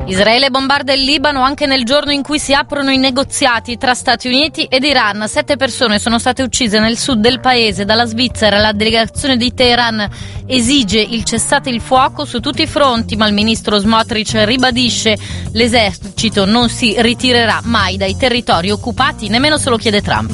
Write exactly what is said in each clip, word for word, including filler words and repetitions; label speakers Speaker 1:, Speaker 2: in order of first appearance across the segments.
Speaker 1: Israele bombarda il Libano anche nel giorno in cui si aprono i negoziati tra Stati Uniti ed Iran. Sette persone sono state uccise nel sud del paese. Dalla Svizzera la delegazione di Teheran esige il cessate il fuoco su tutti i fronti, ma il ministro Smotrich ribadisce l'esercito non si ritirerà mai dai territori occupati, nemmeno se lo chiede Trump.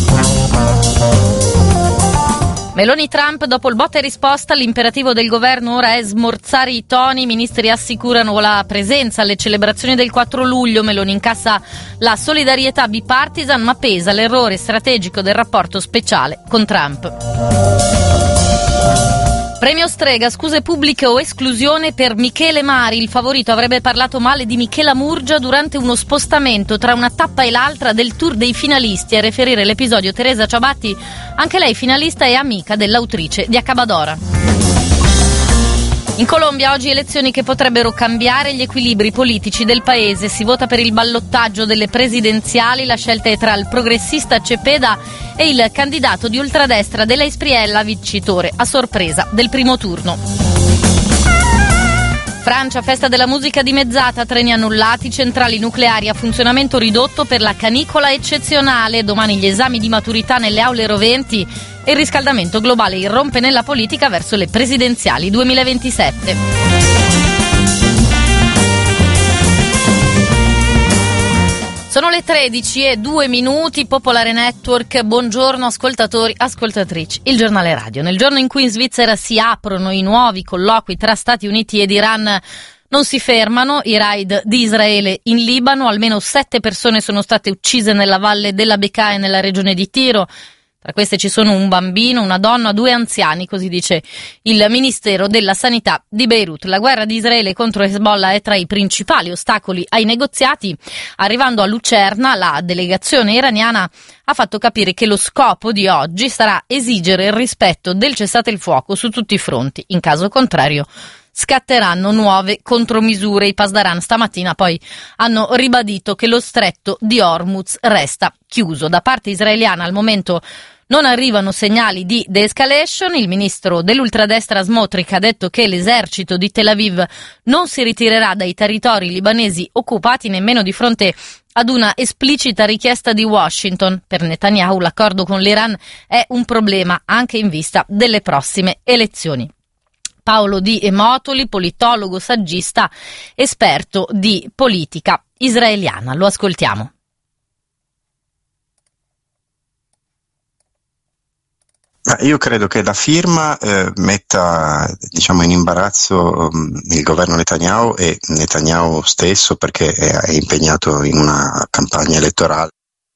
Speaker 1: Meloni-Trump, dopo il botta e risposta, l'imperativo del governo ora è smorzare i toni. I ministri assicurano la presenza alle celebrazioni del quattro luglio. Meloni incassa la solidarietà bipartisan, ma pesa l'errore strategico del rapporto speciale con Trump. Premio Strega, scuse pubbliche o esclusione per Michele Mari. Il favorito avrebbe parlato male di Michela Murgia durante uno spostamento tra una tappa e l'altra del tour dei finalisti. A riferire l'episodio Teresa Ciabatti, anche lei finalista e amica dell'autrice di Accabadora. In Colombia oggi elezioni che potrebbero cambiare gli equilibri politici del paese. Si vota per il ballottaggio delle presidenziali. La scelta è tra il progressista Cepeda e il candidato di ultradestra della Espriella, vincitore a sorpresa del primo turno. Francia, festa della musica dimezzata, treni annullati, centrali nucleari a funzionamento ridotto per la canicola eccezionale. Domani gli esami di maturità nelle aule roventi e il riscaldamento globale irrompe nella politica verso le presidenziali duemilaventisette. Sono le tredici e due minuti, Popolare Network, buongiorno ascoltatori, ascoltatrici, il giornale radio. Nel giorno in cui in Svizzera si aprono i nuovi colloqui tra Stati Uniti ed Iran, non si fermano i raid di Israele in Libano. Almeno sette persone sono state uccise nella valle della Bekaa e nella regione di Tiro. Tra queste ci sono un bambino, una donna, due anziani, così dice il Ministero della Sanità di Beirut. La guerra di Israele contro Hezbollah è tra i principali ostacoli ai negoziati. Arrivando a Lucerna, la delegazione iraniana ha fatto capire che lo scopo di oggi sarà esigere il rispetto del cessate il fuoco su tutti i fronti. In caso contrario scatteranno nuove contromisure. I Pasdaran stamattina poi hanno ribadito che lo stretto di Hormuz resta chiuso. Da parte israeliana al momento non arrivano segnali di de-escalation. Il ministro dell'ultradestra Smotrich ha detto che l'esercito di Tel Aviv non si ritirerà dai territori libanesi occupati nemmeno di fronte ad una esplicita richiesta di Washington. Per Netanyahu l'accordo con l'Iran è un problema anche in vista delle prossime elezioni. Paolo Di Emotoli, politologo, saggista, esperto di politica israeliana. Lo ascoltiamo.
Speaker 2: Io credo che la firma eh, metta diciamo in imbarazzo um, il governo Netanyahu e Netanyahu stesso, perché è, è impegnato in una campagna elettorale.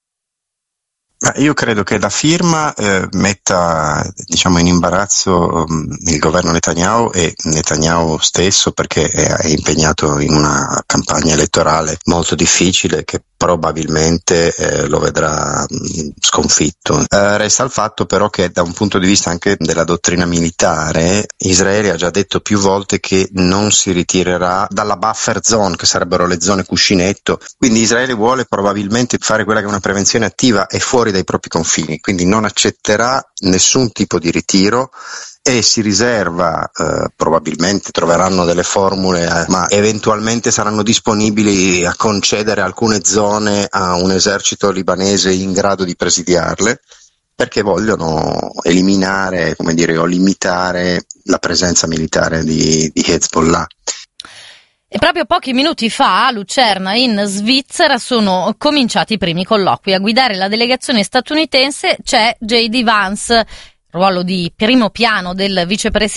Speaker 2: Io credo che la firma eh, metta diciamo in imbarazzo um, il governo Netanyahu e Netanyahu stesso, perché è, è impegnato in una campagna elettorale molto difficile che probabilmente eh, lo vedrà mh, sconfitto. Eh, resta il fatto però che da un punto di vista anche della dottrina militare, Israele ha già detto più volte che non si ritirerà dalla buffer zone, che sarebbero le zone cuscinetto, quindi Israele vuole probabilmente fare quella che è una prevenzione attiva e fuori dai propri confini, quindi non accetterà nessun tipo di ritiro e si riserva, eh, probabilmente troveranno delle formule, eh, ma eventualmente saranno disponibili a concedere alcune zone a un esercito libanese in grado di presidiarle, perché vogliono eliminare, come dire, o limitare la presenza militare di, di Hezbollah.
Speaker 1: E proprio pochi minuti fa a Lucerna in Svizzera sono cominciati i primi colloqui. A guidare la delegazione statunitense c'è J D Vance, ruolo di primo piano del vicepresidente